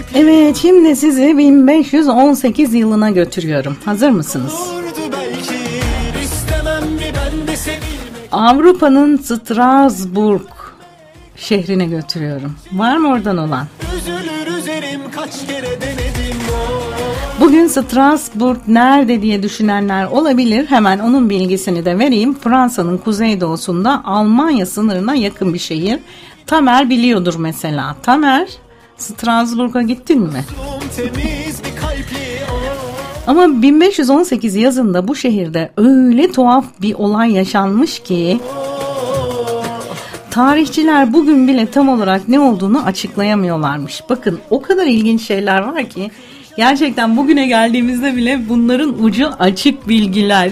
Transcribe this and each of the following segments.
Evet, şimdi sizi 1518 yılına götürüyorum. Hazır mısınız? Avrupa'nın Strasbourg şehrine götürüyorum. Var mı oradan olan? Bugün Strasbourg nerede diye düşünenler olabilir. Hemen onun bilgisini de vereyim. Fransa'nın kuzeydoğusunda Almanya sınırına yakın bir şehir. Tamer biliyordur mesela. Tamer, Strasbourg'a gittin mi? Ama 1518 yazında bu şehirde öyle tuhaf bir olay yaşanmış ki tarihçiler bugün bile tam olarak ne olduğunu açıklayamıyorlarmış. Bakın o kadar ilginç şeyler var ki gerçekten bugüne geldiğimizde bile bunların ucu açık bilgiler.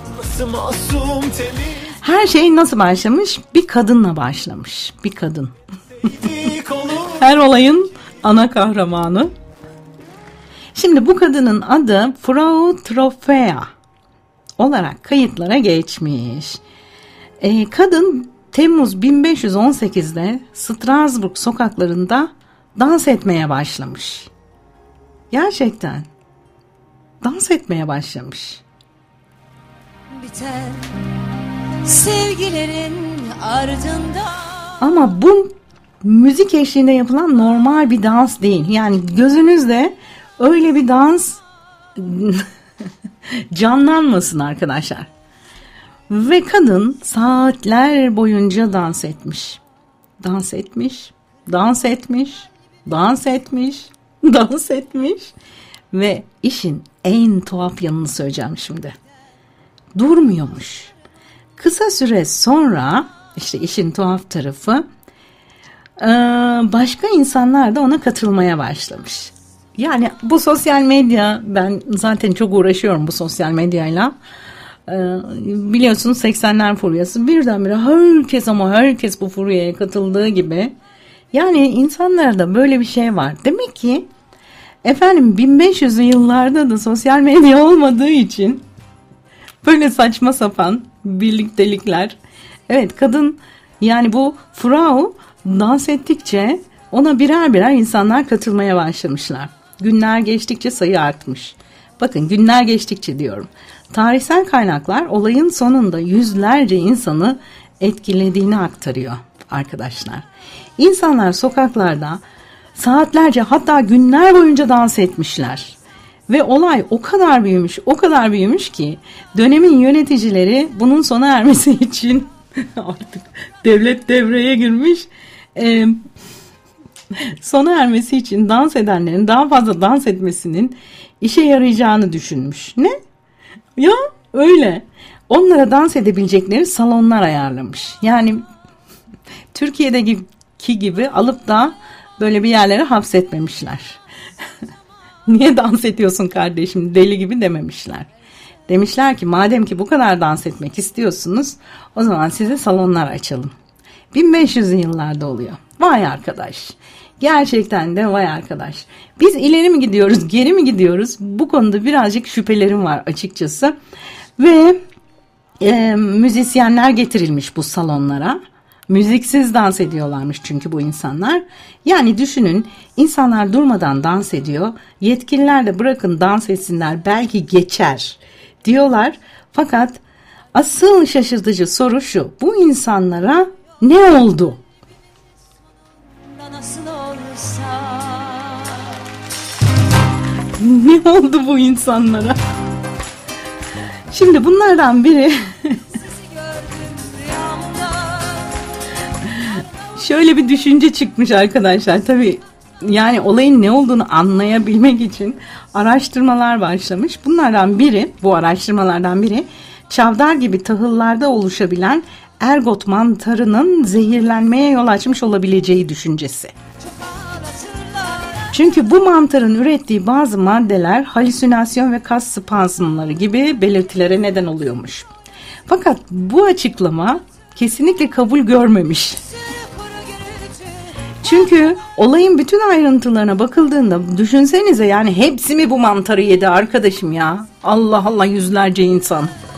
Her şey nasıl başlamış? Bir kadınla başlamış. Bir kadın. Her olayın ana kahramanı. Şimdi bu kadının adı Frau Troffea olarak kayıtlara geçmiş. Kadın Temmuz 1518'de Strasbourg sokaklarında dans etmeye başlamış. Gerçekten dans etmeye başlamış. Biter sevgilerin ardında. Ama bu müzik eşliğinde yapılan normal bir dans değil. Yani gözünüzde öyle bir dans canlanmasın arkadaşlar. Ve kadın saatler boyunca dans etmiş. Dans etmiş, dans etmiş, dans etmiş, dans etmiş. Ve işin en tuhaf yanını söyleyeceğim şimdi. Durmuyormuş. Kısa süre sonra işte işin tuhaf tarafı başka insanlar da ona katılmaya başlamış. Yani bu sosyal medya, ben zaten çok uğraşıyorum bu sosyal medyayla. Biliyorsunuz 80'ler furyası, birdenbire herkes bu furyaya katıldığı gibi. Yani insanlarda böyle bir şey var. Demek ki efendim 1500'lü yıllarda da sosyal medya olmadığı için böyle saçma sapan birliktelikler. Evet, kadın yani bu Frau dans ettikçe ona birer insanlar katılmaya başlamışlar. Günler geçtikçe sayı artmış. Bakın, günler geçtikçe diyorum. Tarihsel kaynaklar olayın sonunda yüzlerce insanı etkilediğini aktarıyor arkadaşlar. İnsanlar sokaklarda saatlerce, hatta günler boyunca dans etmişler. Ve olay o kadar büyümüş ki dönemin yöneticileri bunun sona ermesi için artık devlet devreye girmiş. Sona ermesi için dans edenlerin daha fazla dans etmesinin işe yarayacağını düşünmüş. Ne? Ya öyle. Onlara dans edebilecekleri salonlar ayarlamış. Yani Türkiye'deki gibi alıp da böyle bir yerlere hapsetmemişler. Niye dans ediyorsun kardeşim, deli gibi dememişler. Demişler ki madem ki bu kadar dans etmek istiyorsunuz, o zaman size salonlar açalım. 1500'lü yıllarda oluyor. Vay arkadaş. Gerçekten de vay arkadaş. Biz ileri mi gidiyoruz, geri mi gidiyoruz? Bu konuda birazcık şüphelerim var açıkçası. Ve müzisyenler getirilmiş bu salonlara. Müziksiz dans ediyorlarmış çünkü bu insanlar. Yani düşünün, insanlar durmadan dans ediyor. Yetkililer de bırakın dans etsinler, belki geçer diyorlar. Fakat asıl şaşırtıcı soru şu: bu insanlara ne oldu? Ne oldu bu insanlara? Şimdi bunlardan biri şöyle bir düşünce çıkmış arkadaşlar. Tabii yani olayın ne olduğunu anlayabilmek için araştırmalar başlamış. Bu araştırmalardan biri çavdar gibi tahıllarda oluşabilen ergot mantarının zehirlenmeye yol açmış olabileceği düşüncesi. Çünkü bu mantarın ürettiği bazı maddeler halüsinasyon ve kas spazmları gibi belirtilere neden oluyormuş. Fakat bu açıklama kesinlikle kabul görmemiş. Çünkü olayın bütün ayrıntılarına bakıldığında düşünsenize, yani hepsi mi bu mantarı yedi arkadaşım ya? Allah Allah, yüzlerce insan.